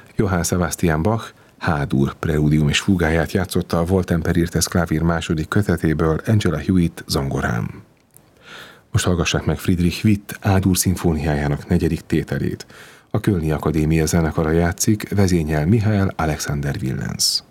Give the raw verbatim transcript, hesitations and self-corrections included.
Johann Sebastian Bach H-dur preludium és fúgáját játszotta a Wohltemperiertes Klavier második kötetéből Angela Hewitt zongorán. Most hallgassák meg Friedrich Witt A-dur szimfóniájának negyedik tételét. A Kölni Akadémia zenekara játszik, vezényel Michael Alexander Willens.